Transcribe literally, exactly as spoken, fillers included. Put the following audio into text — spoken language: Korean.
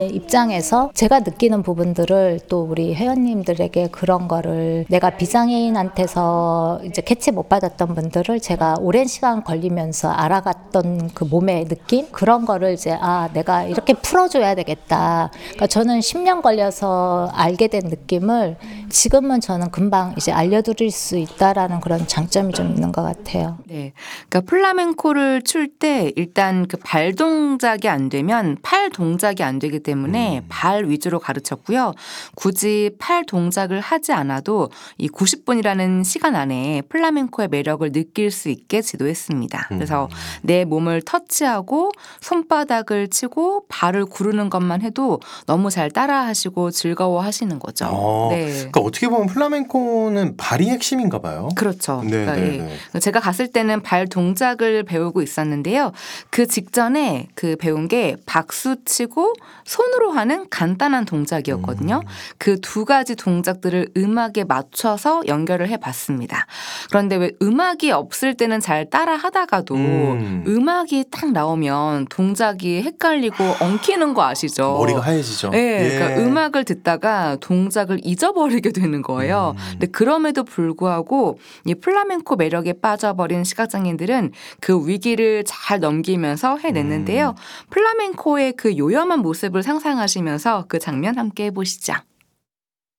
입장에서 제가 느끼는 부분들을 또 우리 회원님들에게 그런 거를 내가 비장애인한테서 이제 캐치 못 받았던 분들을 제가 오랜 시간 걸리면서 알아갔던 그 몸의 느낌? 그런 거를 이제 아, 내가 이렇게 풀어줘야 되겠다. 그러니까 저는 십 년 걸려서 알게 된 느낌을 지금은 저는 금방 이제 알려드릴 수 있다라는 그런 장점이 좀 있는 것 같아요. 네. 그러니까 플라멩코를 출 때 일단 그 발 동작이 안 되면 팔 동작이 안 되기 때문에 음. 발 위주로 가르쳤고요. 굳이 팔 동작을 하지 않아도 이 구십 분이라는 시간 안에 플라멩코의 매력을 느낄 수 있게 지도했습니다. 그래서 음. 내 몸을 터치하고 손바닥을 치고 발을 구르는 것만 해도 너무 잘 따라하시고 즐거워하시는 거죠. 어, 네. 그러니까 어떻게 보면 플라멩코는 발이 핵심인가 봐요. 그렇죠. 네, 그러니까 네, 예. 네. 제가 갔을 때는 발 동작을 배우고 있었는데요. 그 직전에 그 배운 게 박수 치고 손으로 하는 간단한 동작이었거든요. 음. 그 두 가지 동작들을 음악에 맞춰서 연결을 해봤습니다. 그런데 왜 음악이 없을 때는 잘 따라 하다가도 음. 음악이 딱 나오면 동작이 헷갈리고 엉키는 거 아시죠? 머리가 하얘지죠. 네, 예. 그러니까 음악을 듣다가 동작을 잊어버리게 되는 거예요. 음. 근데 그럼에도 불구하고 이 플라멩코 매력에 빠져버린 시각장애인들은 그 위기를 잘 넘기면서 해냈는데요. 음. 플라멩코의 그 요염한 모습을 상상하시면서 그 장면 함께 해보시죠.